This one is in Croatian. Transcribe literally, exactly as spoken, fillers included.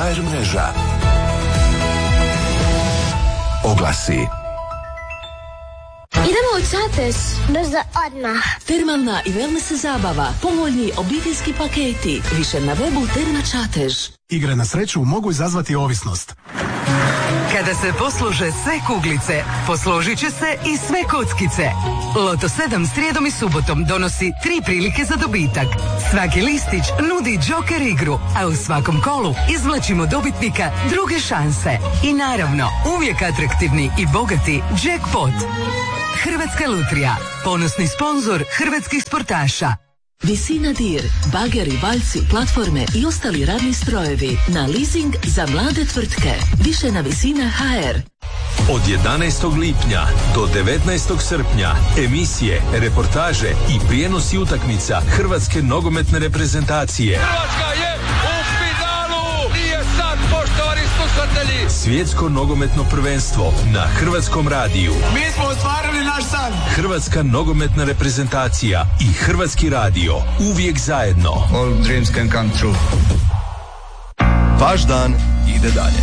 H R mreža. Oglasi. Idemo u Čatež. Brzo, odmah. Termalna i wellness zabava, povoljni obiteljski paketi. Više na webu Terma Čatež. Igre na sreću mogu izazvati ovisnost. Kada se poslože sve kuglice, posložit će se i sve kockice. Loto sedam srijedom i subotom donosi tri prilike za dobitak. Svaki listić nudi džoker igru, a u svakom kolu izvlačimo dobitnika druge šanse. I naravno, uvijek atraktivni i bogati jackpot. Hrvatska lutrija, ponosni sponzor hrvatskih sportaša. Visina dir, bageri, valjci, platforme i ostali radni strojevi na leasing za mlade tvrtke. Više na Visina H R. Od jedanaestog lipnja do devetnaestog srpnja emisije, reportaže i prijenosi utakmica Hrvatske nogometne reprezentacije. Hrvatska je u finalu! Nije sad, poštovani slušatelji! Svjetsko nogometno prvenstvo na Hrvatskom radiju. Mi smo ostvarili naš san! Hrvatska nogometna reprezentacija i Hrvatski radio. Uvijek zajedno. All dreams can come true. Vaš dan ide dalje.